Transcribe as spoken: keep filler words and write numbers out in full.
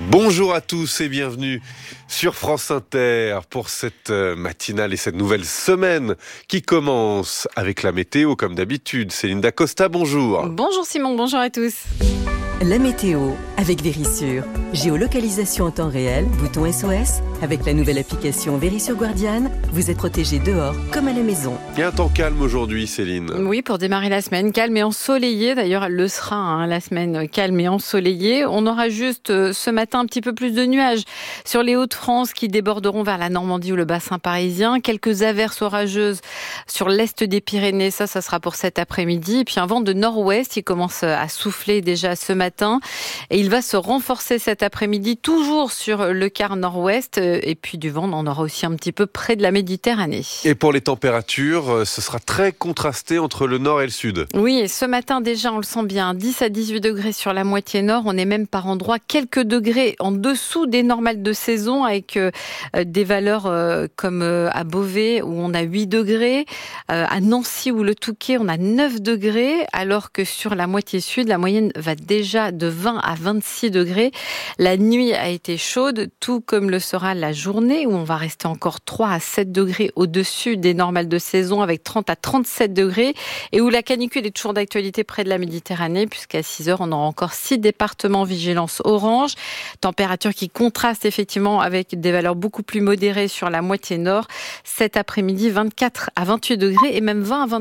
Bonjour à tous et bienvenue sur France Inter pour cette matinale et cette nouvelle semaine qui commence avec la météo comme d'habitude. Céline Dacosta, bonjour. Bonjour Simon, bonjour à tous. La météo avec Vérissure. Géolocalisation en temps réel, bouton S O S. Avec la nouvelle application Vérissure Guardian, vous êtes protégé dehors comme à la maison. Il y a un temps calme aujourd'hui, Céline. Oui, pour démarrer la semaine, calme et ensoleillée. D'ailleurs, elle le sera, hein, la semaine calme et ensoleillée. On aura juste euh, ce matin un petit peu plus de nuages sur les Hauts-de-France qui déborderont vers la Normandie ou le bassin parisien. Quelques averses orageuses sur l'est des Pyrénées. Ça, ça sera pour cet après-midi. Et puis un vent de nord-ouest qui commence à souffler déjà ce matin. Et il va se renforcer cet après-midi, toujours sur le quart nord-ouest. Et puis du vent, on en aura aussi un petit peu près de la Méditerranée. Et pour les températures, ce sera très contrasté entre le nord et le sud. Oui, et ce matin déjà, on le sent bien, dix à dix-huit degrés sur la moitié nord. On est même par endroits quelques degrés en dessous des normales de saison, avec euh, des valeurs euh, comme euh, à Beauvais où on a huit degrés, euh, à Nancy ou le Touquet on a neuf degrés, alors que sur la moitié sud, la moyenne va déjà de vingt à vingt-six degrés. La nuit a été chaude, tout comme le sera la journée, où on va rester encore trois à sept degrés au-dessus des normales de saison, avec trente à trente-sept degrés, et où la canicule est toujours d'actualité près de la Méditerranée, puisqu'à six heures, on aura encore six départements vigilance orange. Température qui contraste effectivement avec des valeurs beaucoup plus modérées sur la moitié nord. Cet après-midi, vingt-quatre à vingt-huit degrés, et même vingt à vingt